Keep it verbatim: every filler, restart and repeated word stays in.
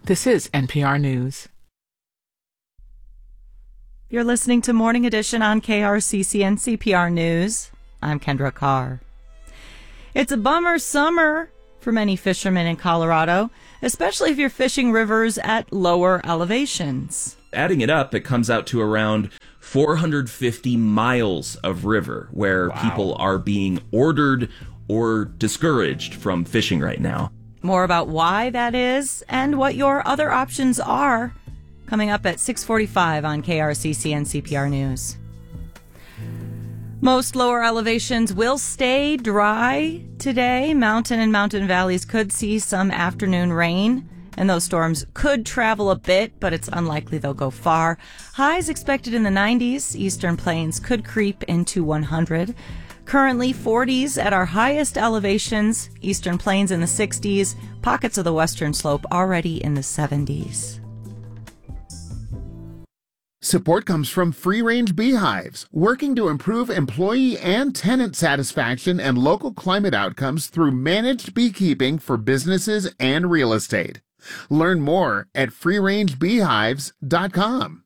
This is N P R News. You're listening to Morning Edition on K R C C and C P R News. I'm Kendra Carr. It's a bummer summer for many fishermen in Colorado, especially if you're fishing rivers at lower elevations. Adding it up, it comes out to around four hundred fifty miles of river where wow. people are being ordered or discouraged from fishing right now. More about why that is and what your other options are coming up at six forty-five on K R C C and C P R News. Most lower elevations will stay dry today. Mountain and mountain valleys could see some afternoon rain, and those storms could travel a bit, but it's unlikely they'll go far. Highs expected in the nineties. Eastern Plains could creep into one hundred. Currently forties at our highest elevations. Eastern Plains in the sixties. Pockets of the western slope already in the seventies. Support comes from Free Range Beehives, working to improve employee and tenant satisfaction and local climate outcomes through managed beekeeping for businesses and real estate. Learn more at free range beehives dot com.